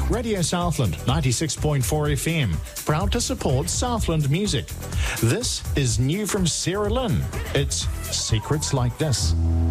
Radio Southland 96.4 FM, proud to support Southland music. This is new from Sarah Lynn. It's Secrets Like This.